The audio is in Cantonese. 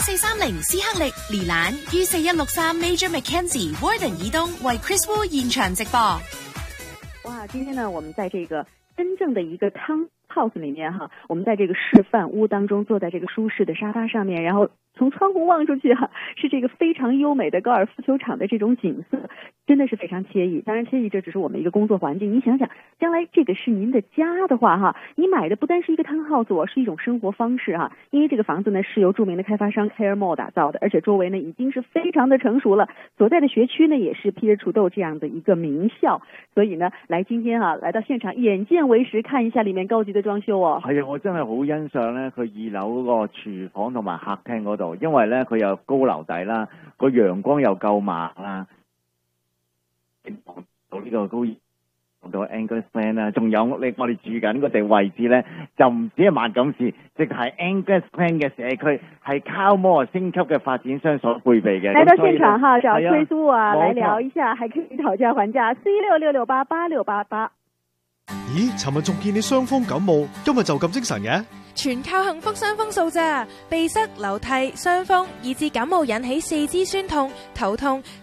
1430斯克力、利蘭於4163 Major Mackenzie Warden 以東為 Chris Wu 現場直播。 哇，今天呢，我们在这个真正的一个汤 house 里面哈，我们在这个示范屋当中，坐在这个舒适的沙发上面，然后从窗户望出去哈，是这个非常优美的高尔夫球场的这种景色，真的是非常惬意。当然，惬意这只是我们一个工作环境。你想想，将来这个是您的家的话哈，你买的不单是一个汤 house， 是一种生活方式哈。因为这个房子呢是由著名的开发商 Caremore 打造的，而且周围呢已经是非常的成熟了，所在的学区呢也是皮尔楚豆这样的一个名校，所以呢，今天啊来到現場，眼見為實，看一下裡面高級的裝修哦。 係啊，我真係好欣賞咧，佢2樓嗰個廚房同埋客廳嗰度，因為咧佢有高樓底啦，個陽光又夠猛啦，到呢個高到 Angus Plain 啦，仲有我哋住緊個地位置咧，就唔止係萬錦市，即係 Angus Plain 嘅社區，係 Caremore 升級嘅發展商所配備嘅。 來到現場哈，找 Chris Wu 啊，來聊一下，還可以討價還價，466688688。 咦，尋日仲見你傷風感冒，今日就咁精神嘅？ 全靠幸福傷風素咋，鼻塞、流涕、傷風，以至感冒引起四肢酸痛、頭痛。